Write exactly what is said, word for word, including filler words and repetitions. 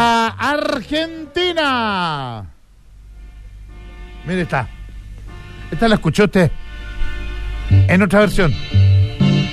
a Argentina. Mire esta. Esta la escuchó usted en otra versión.